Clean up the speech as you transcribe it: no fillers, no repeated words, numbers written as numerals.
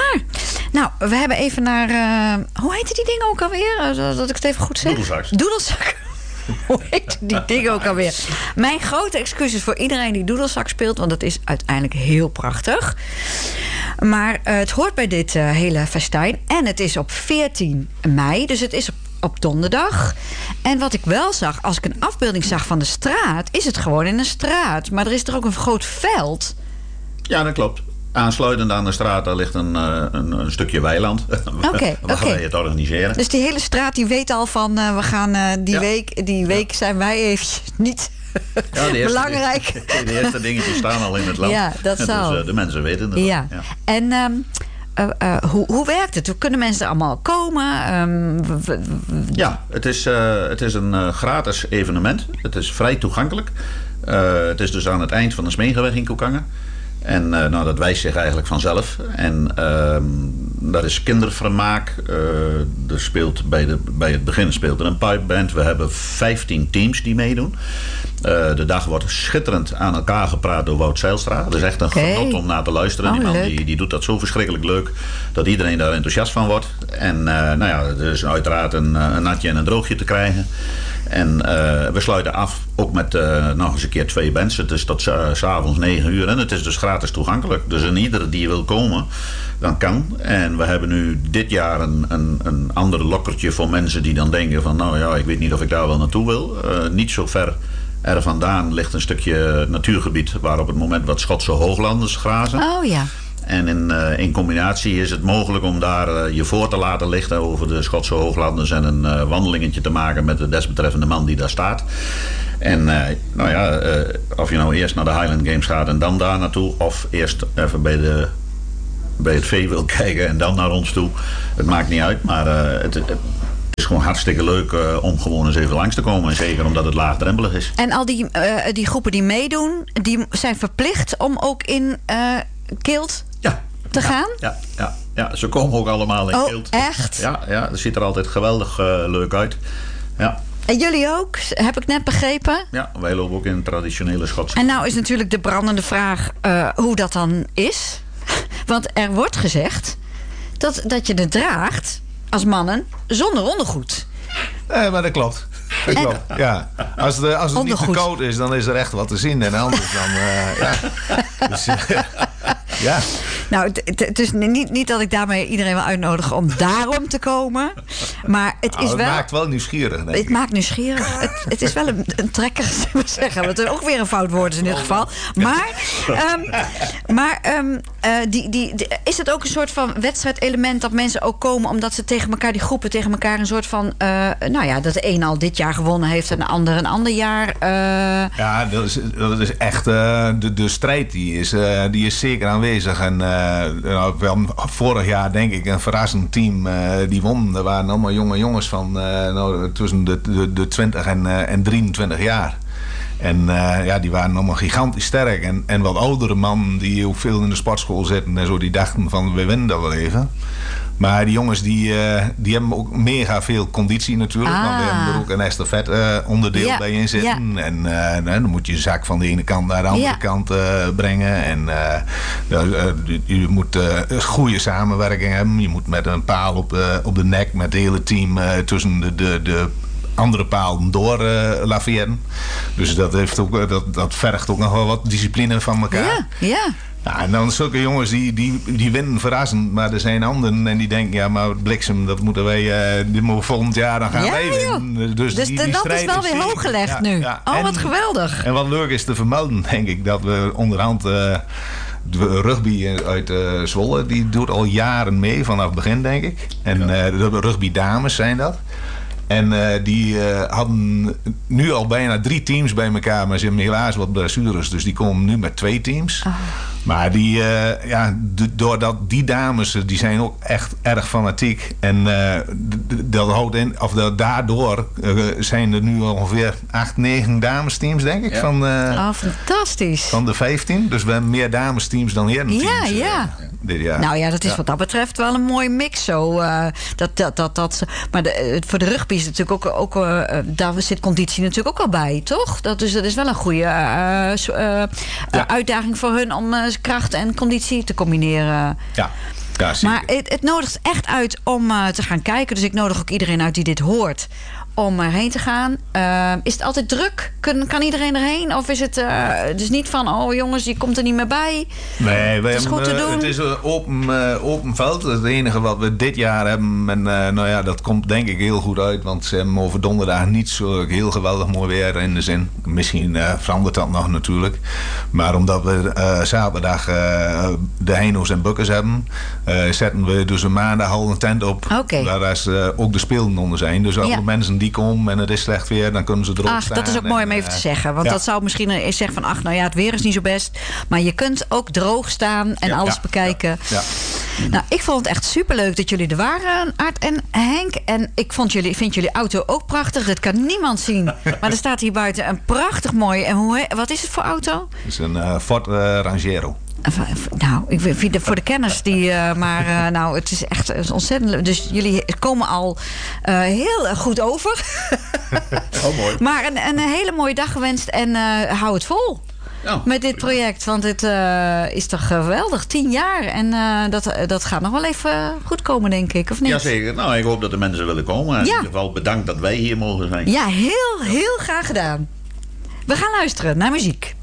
waar. Nou, we hebben even naar... hoe heette die dingen ook alweer? Dat ik het even goed zeg. Doedelzak. Hoe heet die dingen ook alweer? Mijn grote excuses voor iedereen die doedelzak speelt, want dat is uiteindelijk heel prachtig. Maar het hoort bij dit hele festijn. En het is op 14 mei, dus het is op donderdag. En wat ik wel zag, als ik een afbeelding zag van de straat, is het gewoon in een straat. Maar er is er ook een groot veld. Ja, dat klopt. Aansluitend aan de straat, daar ligt een stukje weiland. Waar wij het organiseren. Dus die hele straat die weet al van, we gaan die week zijn wij eventjes niet belangrijk. De eerste dingetjes staan al in het land. Ja, dat zal. Dus de mensen weten het. Ja. En hoe werkt het? Hoe kunnen mensen er allemaal komen? Ja, het is een gratis evenement. Het is vrij toegankelijk. Het is dus aan het eind van de Smeegeweg in Koukangen. En dat wijst zich eigenlijk vanzelf. En dat is kindervermaak. Er speelt bij het begin speelt er een pipeband. We hebben 15 teams die meedoen. De dag wordt schitterend aan elkaar gepraat door Wout Zijlstra. Dat is echt een genot om naar te luisteren. Die man die doet dat zo verschrikkelijk leuk dat iedereen daar enthousiast van wordt. En er is uiteraard een natje en een droogje te krijgen. En we sluiten af ook met nog eens een keer 2 bands. Het is tot 's avonds 9 uur en het is dus gratis toegankelijk. Dus iedere die wil komen, dan kan. En we hebben nu dit jaar een ander lokkertje voor mensen die dan denken van ik weet niet of ik daar wel naartoe wil. Niet zo ver er vandaan ligt een stukje natuurgebied waar op het moment wat Schotse hooglanders grazen. Oh ja. En in combinatie is het mogelijk om daar je voor te laten lichten over de Schotse hooglanders en een wandelingetje te maken met de desbetreffende man die daar staat. En of je nou eerst naar de Highland Games gaat en dan daar naartoe, of eerst even bij het vee wil kijken en dan naar ons toe. Het maakt niet uit, maar het is gewoon hartstikke leuk om gewoon eens even langs te komen. En zeker omdat het laagdrempelig is. En al die groepen die meedoen, die zijn verplicht om ook in Kilt te gaan? Ja, ze komen ook allemaal in Kilt. Echt? Ja, dat ziet er altijd geweldig leuk uit. Ja. En jullie ook, heb ik net begrepen? Ja, wij lopen ook in een traditionele Schotse. En nou is natuurlijk de brandende vraag hoe dat dan is. Want er wordt gezegd dat je het draagt als mannen zonder ondergoed. Maar dat klopt. Ja. Als het niet te koud is, dan is er echt wat te zien. En anders dan... Dus, ja. Nou, het is niet dat ik daarmee iedereen wil uitnodigen om daarom te komen. Maar het is wel... Het maakt wel nieuwsgierig, denk ik. Het maakt nieuwsgierig. Het is wel een trekker, zullen we zeggen. Wat er ook weer een fout woord is in dit geval. Maar is het ook een soort van wedstrijdelement dat mensen ook komen omdat ze tegen elkaar, die groepen tegen elkaar een soort van... dat de een al dit jaar gewonnen heeft en de ander een ander jaar. Ja, dat is echt... de strijd die is zeker aanwezig. En wel vorig jaar denk ik een verrassend team die won. Er waren allemaal jonge jongens van tussen de 20 en 23 jaar. En die waren allemaal gigantisch sterk. En wat oudere mannen die ook veel in de sportschool zitten en zo, die dachten van we winnen dat wel even. Maar die jongens die hebben ook mega veel conditie natuurlijk. Want we hebben er ook een estafette onderdeel bij in zitten. Ja. En dan moet je je zak van de ene kant naar de andere kant brengen. En je moet goede samenwerking hebben. Je moet met een paal op de nek met het hele team tussen de andere palen door laveren. Dus dat vergt ook nog wel wat discipline van elkaar. Ja. Ja, en dan zulke jongens die winnen verrassend, maar er zijn anderen en die denken, maar bliksem, dat moeten wij, dit moeten volgend jaar, dan gaan wij winnen. Dus die dat is wel weer hoog gelegd nu. Ja. Oh, wat geweldig. En wat leuk is te vermelden, denk ik, dat we onderhand de rugby uit Zwolle, die doet al jaren mee, vanaf het begin, denk ik. En de rugby dames zijn dat. En die hadden nu al bijna 3 teams bij elkaar. Maar ze hebben helaas wat blessures. Dus die komen nu met 2 teams. Oh. Maar doordat die dames, die zijn ook echt erg fanatiek. En dat houdt in, daardoor zijn er nu ongeveer 8-9 damesteams, denk ik. Ja. Fantastisch. Van de 15. Dus we hebben meer damesteams dan herenteams. Ja. Dit jaar. Nou ja, dat is wat dat betreft wel een mooie mix zo. Maar voor de rugby is het natuurlijk ook daar zit conditie natuurlijk ook al bij, toch? Dat is wel een goede uitdaging voor hun om kracht en conditie te combineren. Ja. Ja, zeker. Maar het nodigt echt uit om te gaan kijken. Dus ik nodig ook iedereen uit die dit hoort om erheen te gaan. Is het altijd druk? Kan iedereen erheen? Of is het dus niet van... oh jongens, die komt er niet meer bij? Nee, het is goed te doen. Het is een open veld. Dat is het enige wat we dit jaar hebben. En dat komt denk ik heel goed uit. Want ze hebben over donderdag niet zo heel geweldig mooi weer in de zin. Misschien verandert dat nog natuurlijk. Maar omdat we zaterdag de Heino's en Bukkers hebben... zetten we dus een maandag al een tent op. Okay. Waar ook de spelen onder zijn. Dus alle mensen die komen en het is slecht weer, dan kunnen ze erop staan. Dat is ook mooi om even te zeggen. Want dat zou misschien eens zeggen van... het weer is niet zo best. Maar je kunt ook droog staan en alles bekijken. Ja. Nou, ik vond het echt superleuk dat jullie er waren, Art en Henk. En ik vind jullie auto ook prachtig. Dat kan niemand zien. Maar er staat hier buiten een prachtig mooi... En wat is het voor auto? Het is een Ford Rangero. Nou, ik vind voor de kenners die... het is echt ontzettend... Dus jullie komen al heel goed over. Oh, mooi. Maar een hele mooie dag gewenst en hou het vol. Ja, met dit project. Want het is toch geweldig. 10 jaar. En dat gaat nog wel even goed komen, denk ik. Of niet? Jazeker. Nou, ik hoop dat de mensen willen komen. In ieder geval bedankt dat wij hier mogen zijn. Ja, heel graag gedaan. We gaan luisteren naar muziek.